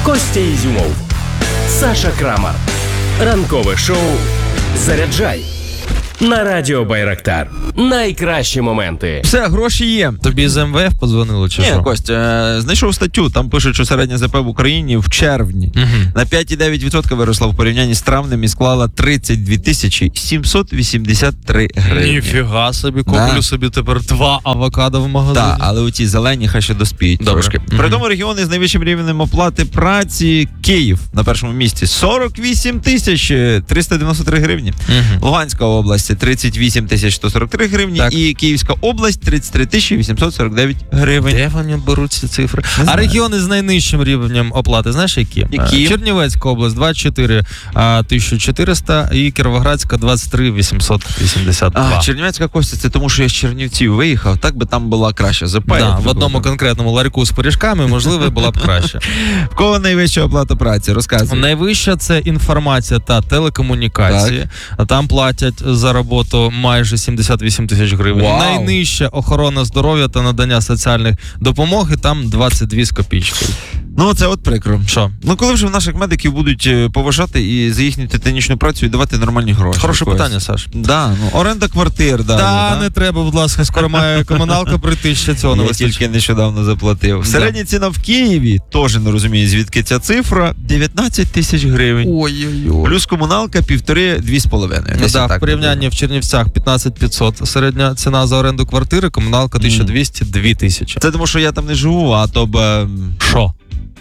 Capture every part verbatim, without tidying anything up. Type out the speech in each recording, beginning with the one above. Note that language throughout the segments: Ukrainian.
Костя Ізюмов, Саша Крамар. Ранкове шоу «Заряджай» на радіо Байрактар. Найкращі моменти. Все, гроші є. Тобі з ем ве еф подзвонили чи що? Ні, Костя, знайшов статтю, там пишуть, що середня зе пе в Україні в червні Угу. на п'ять цілих дев'ять десятих відсотка виросла в порівнянні з травнем і склала тридцять дві тисячі сімсот вісімдесят три гривні. Ніфіга собі, куплю Да. собі тепер два авокадо в магазині. Так, але у ті зелені хай ще доспіють Добре. трошки. Мгм. При тому регіони з найвищим рівнем оплати праці: Київ на першому місці сорок вісім тисяч триста дев'яносто три гривні. Угу. Луганська область тридцять вісім тисяч сто сорок три гривні. Так. І Київська область тридцять три тисячі вісімсот сорок дев'ять гривень. Де вони беруть ці цифри? Не А знаю. регіони з найнижчим рівнем оплати, знаєш які? Які? Е, Чернівецька область двадцять чотири тисячі чотириста і Кіровоградська двадцять три тисячі вісімсот вісімдять два. А, Чернівецька, Костя, це тому, що я з Чернівців виїхав, так би там була краща зе пе. Да, в одному конкретному ларьку з пиріжками, можливо, була б краще. В кого найвища оплата праці? Розказуй. Найвища – це інформація та телекомунікації. Там платять за роботу майже сімдесят вісім тисяч гривень. Вау. Найнижча – охорона здоров'я та надання соціальних допомоги, там двадцять дві з копійкою. Ну, це от прикро. Що? Ну, коли вже в наших медиків будуть е, поважати і за їхню титанічну працю і давати нормальні гроші. Хороше Костя. питання, Саш. Да, ну, оренда квартир, да. Та да. не треба, будь ласка, скоро має комуналка прийти, ще цього не Я вистачить. тільки нещодавно заплатив. Да. Середня ціна в Києві, теж не розумію, звідки ця цифра, дев'ятнадцять тисяч гривень. Ой-ой-ой. Плюс комуналка півтори-дві з половиною. Ну, да, в порівнянні в Чернівцях п'ятнадцять тисяч п'ятсот середня ціна за оренду квартири, комуналка тисяча двісті, дві тисячі. Це тому, що я там не живу, а то б... ем, Що?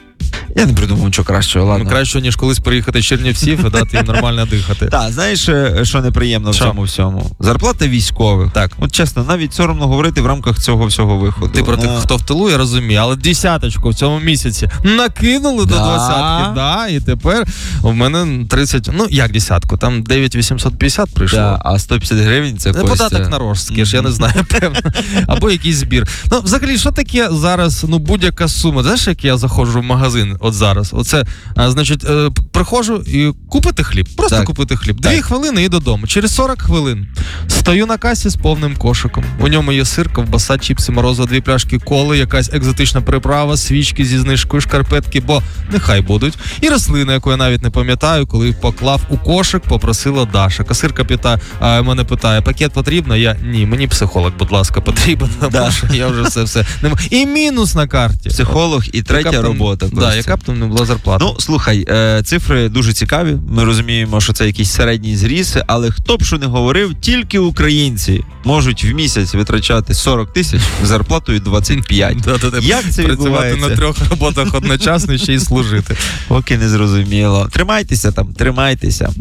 Я не придумав нічого кращого, ладно. Ну, краще, ніж колись приїхати з Чернівців і дати їм нормально дихати. Так, знаєш, е, що неприємно в Що? цьому всьому? Зарплата військових. Так. От чесно, навіть соромно говорити в рамках цього всього виходу. Ти про тих, А, хто в тилу, я розумію, але десяточку в цьому місяці накинули до Да. двадцятки, да, і тепер у мене тридцять, ну як десятку, там дев'ять тисяч вісімсот п'ятдесят прийшло. Да, а сто п'ятдесят гривень це, Це Костя. податок на рожський, ж я не знаю, певно. Або якийсь збір. Ну, взагалі, що таке зараз, ну, будь-яка сума? Знаєш, як я заходжу в магазин от зараз? Оце, а, значить, е, приходжу і купити хліб. Просто Так. купити хліб. Так. Дві хвилини і додому. Через сорок хвилин стою на касі з повним кошиком. У ньому є сир, ковбаса, чіпси, морозиво, дві пляшки коли, якась екзотична приправа, свічки зі знижкою, шкарпетки, бо нехай будуть. І рослина, яку я навіть не пам'ятаю, коли поклав у кошик, попросила Даша. Касирка питає, а, мене питає, пакет потрібно? Я, ні, мені психолог, будь ласка, потрібен. Да. Тому що я вже все, все. не м- І мінус на карті. Психолог і третя Яка б там- робота. Да, Костя. яка б там не була зарплата. Ну, слухай, е, цифри дуже цікаві. Ми розуміємо, що це якийсь середній зріс, але хто б що не говорив, тільки українці можуть в місяць витрачати сорок тисяч зарплатою двадцять п'ять. Да-да-да. Як це Працювати відбувається? на трьох роботах одночасно ще й служити. Поки не зрозуміло. Тримайтеся там, тримайтеся.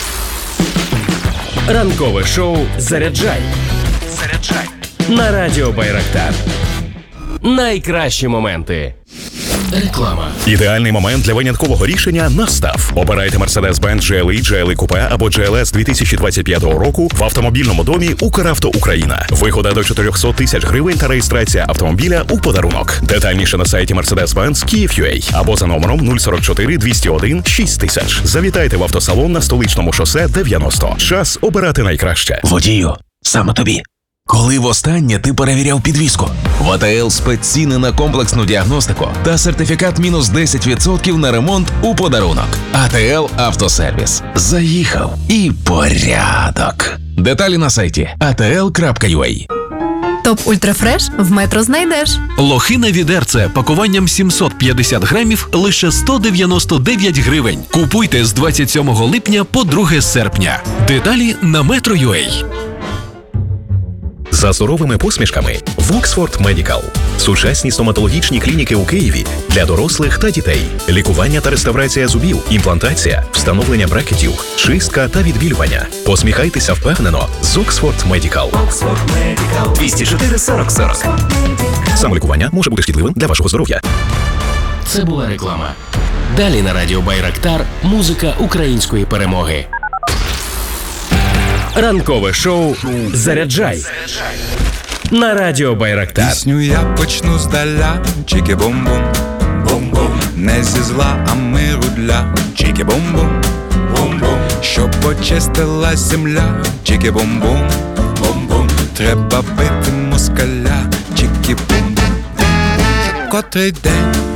Ранкове шоу «Заряджай». Заряджай на радіо Байрактар. Найкращі моменти. Реклама. Ідеальний момент для виняткового рішення настав. Обирайте Mercedes-Benz джі ел і, джі ел і Coupe або джі ел ес дві тисячі двадцять п'ятого року в автомобільному домі «Укравто Україна». Вигода до чотириста тисяч гривень та реєстрація автомобіля у подарунок. Детальніше на сайті Mercedes-Benz Київ.ua або за номером нуль сорок чотири двісті один шість тисяч. Завітайте в автосалон на Столичному шосе дев'яносто. Час обирати найкраще. Водію, саме тобі. Коли востаннє ти перевіряв підвізку? В АТЛ спецціни на комплексну діагностику та сертифікат мінус десять відсотків на ремонт у подарунок. АТЛ Автосервіс. Заїхав і порядок. Деталі на сайті а те ел крапка ю а. Топ Ультрафреш в Метро знайдеш. Лохина відерце пакуванням сімсот п'ятдесят грамів лише сто дев'яносто дев'ять гривень. Купуйте з двадцять сьомого липня по друге серпня. Деталі на метро крапка ю а. За здоровими посмішками в Oxford Medical. Сучасні стоматологічні клініки у Києві для дорослих та дітей. Лікування та реставрація зубів, імплантація, встановлення брекетів, чистка та відбілювання. Посміхайтеся впевнено з Oxford Medical. двісті чотири сорок сорок. Самолікування може бути шкідливим для вашого здоров'я. Це була реклама. Далі на радіо Байрактар музика української перемоги. Ранкове шоу «Заряджай» на радіо Байрактар. Пісню я почну здаля, чіки-бум-бум, бум-бум. Не зі зла, а миру для, чіки-бум-бум, бум-бум. Щоб почистила земля, чіки-бум-бум, бум-бум. Треба бити москаля, чіки-бум-бум. Котрий день